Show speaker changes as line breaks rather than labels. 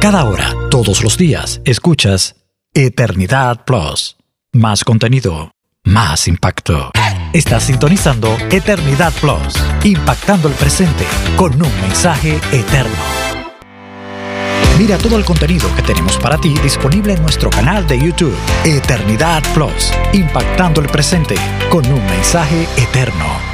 Cada hora, todos los días, escuchas Eternidad Plus. Más contenido, más impacto. Estás sintonizando Eternidad Plus, impactando el presente con un mensaje eterno. Mira todo el contenido que tenemos para ti disponible en nuestro canal de YouTube, Eternidad Plus, impactando el presente con un mensaje eterno.